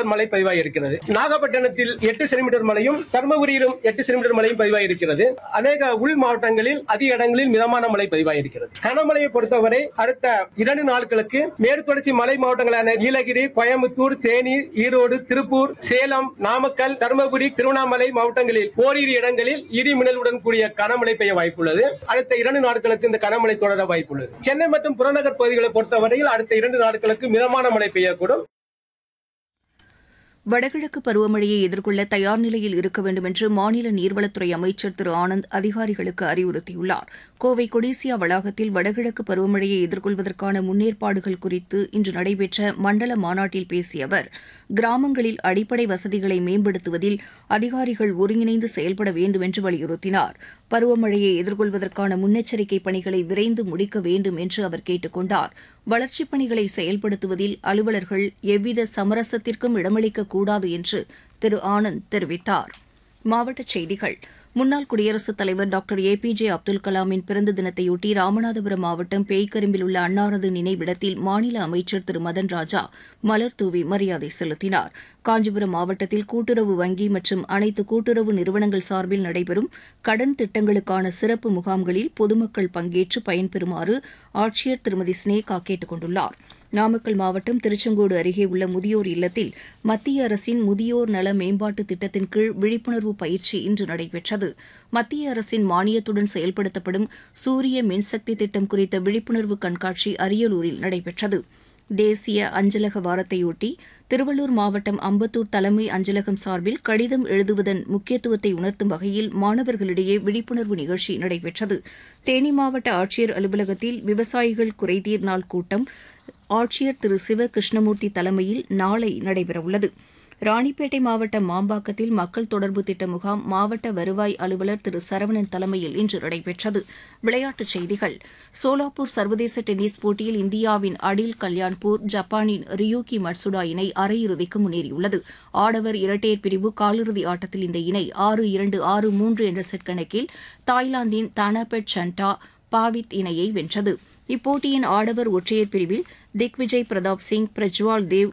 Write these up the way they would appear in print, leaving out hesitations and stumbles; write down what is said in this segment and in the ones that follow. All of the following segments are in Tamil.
சென்டிமீட்டர் மழை பதிவாகியிருக்கிறது. நாகப்பட்டினத்தில் 8 சென்டிமீட்டர் மழையும், தர்மபுரியிலும் 8 சென்டிமீட்டர் மழையும் பதிவாகியிருக்கிறது. அநேக உள் மாவட்டங்களில் அதிக இடங்களில் மிதமான மழை பதிவாகியிருக்கிறது. கனமழையை பொறுத்தவரை அடுத்த 2 நாட்களுக்கு மேற்கு தொடர்ச்சி மலை மாவட்டங்களான நீலகிரி, கோயம்புத்தூர், தேனி, ஈரோடு, திருப்பூர், சேலம், நாமக்கல், தருமபுரி, திருவண்ணாமலை மாவட்டங்களில் ஓரிரு இடங்களில் இடி மின்னலுடன் கூடிய கனமழை பெய்ய வாய்ப்புள்ளது. அடுத்த 2 நாட்களுக்கு இந்த கனமழை தொடர வாய்ப்புள்ளது. சென்னை மற்றும் புறநகர் பகுதிகளை பொறுத்தவரையில் அடுத்த 2 நாட்களுக்கு மிதமான மழை பெய்யக்கூடும். வடகிழக்கு பருவமழையை எதிர்கொள்ள தயார் நிலையில் இருக்க வேண்டும் என்று மாநில நீர்வளத்துறை அமைச்சர் திரு ஆனந்த் அதிகாரிகளுக்கு அறிவுறுத்தியுள்ளார். கோவை கொடிசியா வளாகத்தில் வடகிழக்கு பருவமழையை எதிர்கொள்வதற்கான முன்னேற்பாடுகள் குறித்து இன்று நடைபெற்ற மண்டல மாநாட்டில் பேசிய அவர், கிராமங்களில் அடிப்படை வசதிகளை மேம்படுத்துவதில் அதிகாரிகள் ஒருங்கிணைந்து செயல்பட வேண்டும் என்று வலியுறுத்தினார். பருவமழையை எதிர்கொள்வதற்கான முன்னெச்சரிக்கை பணிகளை விரைந்து முடிக்க வேண்டும் என்று அவர் கேட்டுக் கொண்டார். வளர்ச்சிப் பணிகளை செயல்படுத்துவதில் அலுவலர்கள் எவ்வித சமரசத்திற்கும் இடமளிக்கக்கூடாது என்று திரு ஆனந்த் தெரிவித்தார். மாவட்டச் செய்திகள். முன்னாள் குடியரசுத் தலைவர் டாக்டர் APJ அப்துல் கலாமின் பிறந்த தினத்தையொட்டி ராமநாதபுரம் மாவட்டம் பேய்கரும்பில் உள்ள அன்னாரது நினைவிடத்தில் மாநில அமைச்சர் திரு மதன் ராஜா மலர் தூவி மரியாதை செலுத்தினார். காஞ்சிபுரம் மாவட்டத்தில் கூட்டுறவு வங்கி மற்றும் அனைத்து கூட்டுறவு நிறுவனங்கள் சார்பில் நடைபெறும் கடன் திட்டங்களுக்கான சிறப்பு முகாம்களில் பொதுமக்கள் பங்கேற்று பயன்பெறுமாறு ஆட்சியர் திருமதி ஸ்னேகா கேட்டுக் கொண்டுள்ளார். நாமக்கல் மாவட்டம் திருச்செங்கோடு அருகே உள்ள முதியோர் இல்லத்தில் மத்திய அரசின் முதியோர் நல மேம்பாட்டு திட்டத்தின் கீழ் விழிப்புணர்வு பயிற்சி இன்று நடைபெற்றது. மத்திய அரசின் மானியத்துடன் செயல்படுத்தப்படும் சூரிய மின்சக்தி திட்டம் குறித்த விழிப்புணர்வு கண்காட்சி அரியலூரில் நடைபெற்றது. தேசிய அஞ்சலக வாரத்தையொட்டி திருவள்ளூர் மாவட்டம் அம்பத்தூர் தலைமை அஞ்சலகம் சார்பில் கடிதம் எழுதுவதன் முக்கியத்துவத்தை உணர்த்தும் வகையில் மாணவர்களிடையே விழிப்புணர்வு நிகழ்ச்சி நடைபெற்றது. தேனி மாவட்ட ஆட்சியர் அலுவலகத்தில் விவசாயிகள் குறைதீர் நாள் கூட்டம் ஆட்சியர் திரு சிவ கிருஷ்ணமூர்த்தி தலைமையில் நாளை நடைபெறவுள்ளது. ராணிப்பேட்டை மாவட்டம் மாம்பாக்கத்தில் மக்கள் தொடர்பு திட்ட முகாம் மாவட்ட வருவாய் அலுவலர் திரு சரவணன் தலைமையில் இன்று நடைபெற்றது. விளையாட்டுச் செய்திகள். சோலாப்பூர் சர்வதேச டென்னிஸ் போட்டியில் இந்தியாவின் அடில் கல்யாண்பூர் ஜப்பானின் ரியூகி மட்சுடா இணை அரையிறுதிக்கு முன்னேறியுள்ளது. ஆடவர் இரட்டையர் பிரிவு காலிறுதி ஆட்டத்தில் இந்த இணை 6-2, 6-3 என்ற செட் கணக்கில் தாய்லாந்தின் தானாபெட் சண்டா பாவித் இணையை வென்றது. இப்போட்டியின் ஆடவர் ஒற்றையர் பிரிவில் திக்விஜய் பிரதாப் சிங், பிரஜ்வால் தேவ்,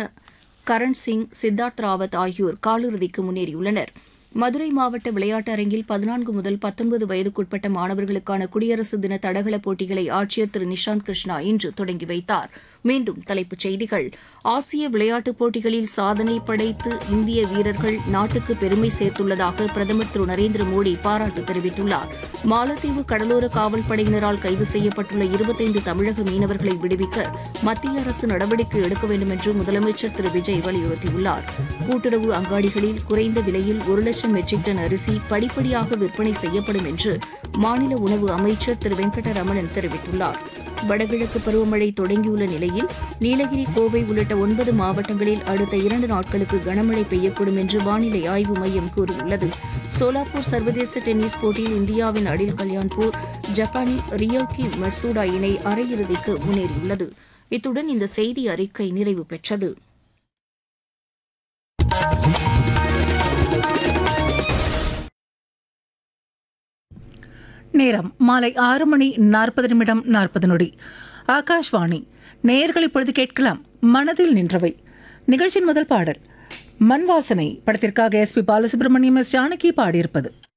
கரண் சிங், சித்தார்த் ராவத் ஆகியோர் காலிறுதிக்கு முன்னேறியுள்ளனர். மதுரை மாவட்ட விளையாட்டு அரங்கில் 14 முதல் 19 வயதுக்குட்பட்ட மாணவர்களுக்கான குடியரசு தின தடகள போட்டிகளை ஆட்சியர் திரு நிஷாந்த் கிருஷ்ணா இன்று தொடங்கி வைத்தார். மீண்டும் தலைப்புச் செய்திகள். ஆசிய விளையாட்டுப் போட்டிகளில் சாதனை படைத்து இந்திய வீரர்கள் நாட்டுக்கு பெருமை சேர்த்துள்ளதாக பிரதமர் திரு நரேந்திர மோடி பாராட்டு தெரிவித்துள்ளார். மாலத்தீவு கடலோர காவல் படையினரால் கைது செய்யப்பட்டுள்ள 25 தமிழக மீனவர்களை விடுவிக்க மத்திய அரசு நடவடிக்கை எடுக்க வேண்டும் என்று முதலமைச்சர் திரு விஜய் வலியுறுத்தியுள்ளார். கூட்டுறவு அங்காடிகளில் குறைந்த விலையில் 1 லட்சம் மெட்ரிக் டன் அரிசி படிப்படியாக விற்பனை செய்யப்படும் என்று மாநில உணவு அமைச்சர் திரு வெங்கடரமணன் தெரிவித்துள்ளார். வடகிழக்கு பருவமழை தொடங்கியுள்ள நிலையில் நீலகிரி, கோவை உள்ளிட்ட 9 மாவட்டங்களில் அடுத்த 2 நாட்களுக்கு கனமழை பெய்யக்கூடும் என்று வானிலை ஆய்வு மையம் கூறியுள்ளது. சோலாப்பூர் சர்வதேச டென்னிஸ் போட்டியில் இந்தியாவின் அடில் கல்யாண்பூர் ஜப்பானின் ரியோகி மட்சுடா இணை அரையிறுதிக்கு முன்னேறியுள்ளது. இத்துடன் இந்த செய்தி அறிக்கை நிறைவு பெற்றது. நேரம் மாலை 6:40 ஆகாஷ்வாணி. நேயர்கள் இப்பொழுது கேட்கலாம் மனதில் நின்றவை நிகழ்ச்சியின் முதல் பாடல். மண் வாசனை படத்திற்காக SP பாலசுப்ரமணியம், S. ஜானகி பாடியிருப்பது.